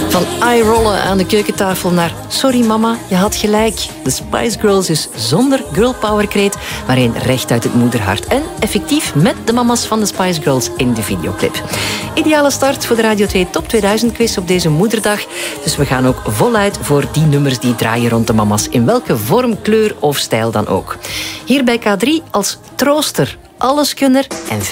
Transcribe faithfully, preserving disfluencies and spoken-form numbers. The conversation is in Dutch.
Van eye-rollen aan de keukentafel naar sorry mama, je had gelijk. De Spice Girls is zonder girl power kreet, maar een recht uit het moederhart. En effectief met de mama's van de Spice Girls in de videoclip. Ideale start voor de Radio twee Top tweeduizend quiz op deze moederdag. Dus we gaan ook voluit voor die nummers die draaien rond de mama's. In welke vorm, kleur of stijl dan ook. Hier bij K drie als trooster, alleskunner en